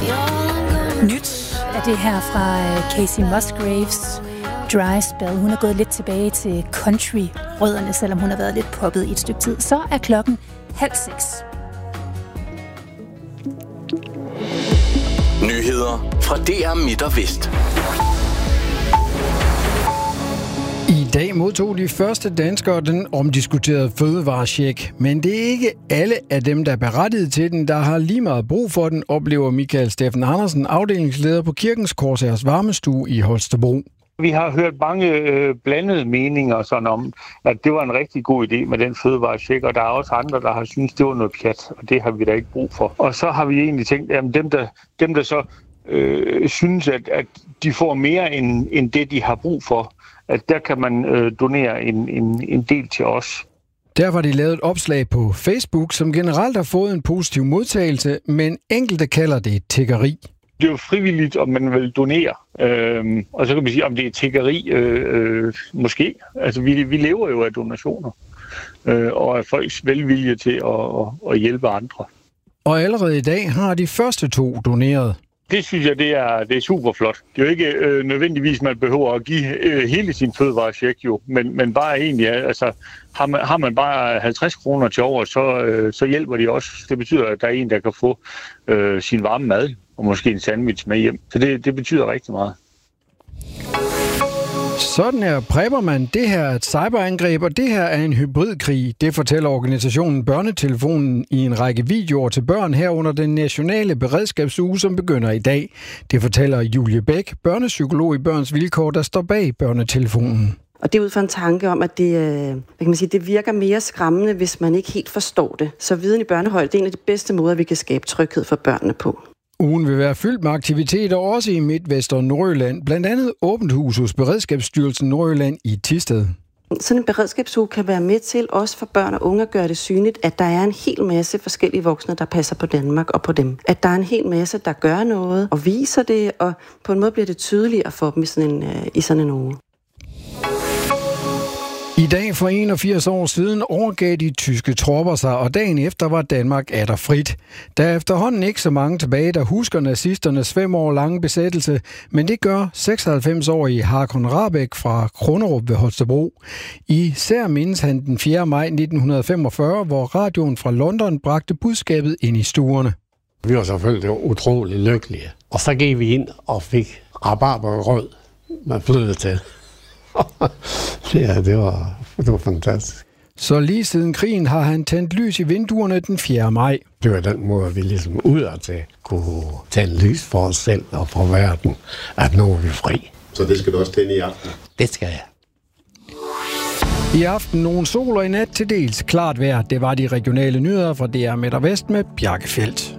Nyt er det her fra Casey Musgraves Dry Spell. Hun er gået lidt tilbage til country-rødderne, selvom hun har været lidt poppet i et stykke tid. Så er klokken 5:30. Nyheder fra DR Midt og Vest. I dag modtog de første danskere den omdiskuterede fødevarecheck, men det er ikke alle af dem, der er berettiget til den, der har lige meget brug for den, oplever Michael Steffen Andersen, afdelingsleder på Kirkens Korshærs varmestue i Holstebro. Vi har hørt mange blandede meninger sådan om, at det var en rigtig god idé med den fødevarecheck, og der er også andre, der har syntes, det var noget pjat, og det har vi da ikke brug for. Og så har vi egentlig tænkt, at dem der så synes, at de får mere end det, de har brug for, at der kan man donere en del til os. Derfor har de lavet et opslag på Facebook, som generelt har fået en positiv modtagelse, men enkelte kalder det tiggeri. Det er jo frivilligt, om man vil donere. Og så kan man sige, om det er tiggeri, måske. Altså, vi lever jo af donationer, og af folks velvilje til at hjælpe andre. Og allerede i dag har de første 2 doneret. Det synes jeg, det er super flot. Det er jo ikke nødvendigvis, man behøver at give hele sin fødevarecheck jo, men bare egentlig, altså har man bare 50 kroner til over, så hjælper de også. Det betyder, at der er en, der kan få sin varme mad og måske en sandwich med hjem. Så det betyder rigtig meget. Sådan her prepper man. Det her er et cyberangreb, og det her er en hybridkrig. Det fortæller organisationen Børnetelefonen i en række videoer til børn herunder den nationale beredskabsuge, som begynder i dag. Det fortæller Julie Bæk, børnepsykolog i Børns Vilkår, der står bag Børnetelefonen. Og det er ud fra en tanke om, at det virker mere skræmmende, hvis man ikke helt forstår det. Så viden i børnehøjde, det er en af de bedste måder, vi kan skabe tryghed for børnene på. Ugen vil være fyldt med aktiviteter også i Midtvest og Nordjylland. Blandt andet åbent hus hos Beredskabsstyrelsen Nordjylland i Thisted. Sådan en beredskabsuge kan være med til, også for børn og unge, at gøre det synligt, at der er en hel masse forskellige voksne, der passer på Danmark og på dem. At der er en hel masse, der gør noget og viser det, og på en måde bliver det tydeligere for dem i sådan en uge. I dag for 81 år siden overgav de tyske tropper sig, og dagen efter var Danmark atter frit. Der er efterhånden ikke så mange tilbage, der husker nazisternes 5 år lange besættelse, men det gør 96-årige Hakon Rahbek fra Kronerup ved Holstebro. Især mindes han den 4. maj 1945, hvor radioen fra London bragte budskabet ind i stuerne. Vi var selvfølgelig utrolig lykkelige, og så gik vi ind og fik rabarbergrød med fløde til. Ja, det var fantastisk. Så lige siden krigen har han tændt lys i vinduerne den 4. maj. Det var den måde, vi ligesom udadtil kunne tænde lys for os selv og for verden, at nu er vi fri. Så det skal du også tænde i aften? Det skal jeg. I aften nogle sol og i nat til dels klart vejr. Det var de regionale nyheder fra DR Midt og Vest med Bjarke Felt.